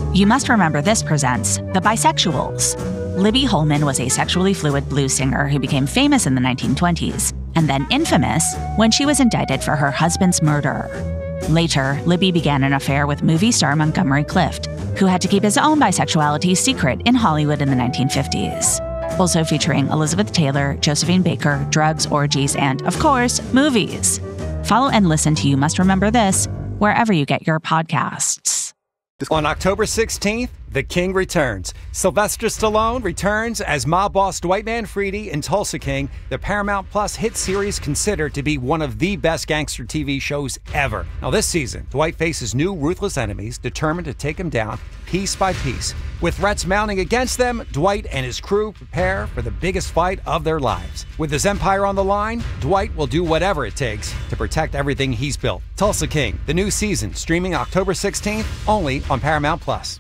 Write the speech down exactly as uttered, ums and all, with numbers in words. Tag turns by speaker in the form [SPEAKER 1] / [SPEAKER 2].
[SPEAKER 1] You Must Remember This presents The Bisexuals. Libby Holman was a sexually fluid blues singer who became famous in the nineteen twenties, and then infamous when she was indicted for her husband's murder. Later, Libby began an affair with movie star Montgomery Clift, who had to keep his own bisexuality secret in Hollywood in the nineteen fifties. Also featuring Elizabeth Taylor, Josephine Baker, drugs, orgies, and, of course, movies. Follow and listen to You Must Remember This wherever you get your podcasts.
[SPEAKER 2] On October sixteenth, The King returns. Sylvester Stallone returns as mob boss Dwight Manfredi in Tulsa King, the Paramount Plus hit series considered to be one of the best gangster T V shows ever. Now this season, Dwight faces new ruthless enemies determined to take him down piece by piece. With threats mounting against them, Dwight and his crew prepare for the biggest fight of their lives. With his empire on the line, Dwight will do whatever it takes to protect everything he's built. Tulsa King, the new season, streaming October sixteenth, only on Paramount Plus.